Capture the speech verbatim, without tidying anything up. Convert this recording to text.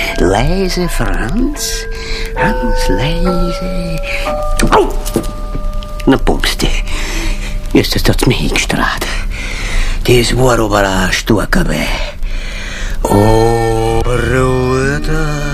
Leise, Franz. Ganz leise. Au! Na, pumste. Este tot mic strat. Ti svuoro bara stu a cabè. Oh, bruta.